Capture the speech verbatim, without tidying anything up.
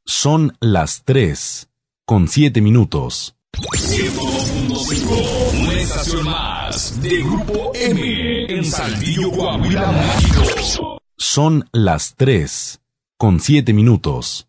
Son las tres, con siete minutos. ciento dos punto cinco, una estación más de Grupo M en Saltillo, Coahuila, México. Son las tres, con siete minutos.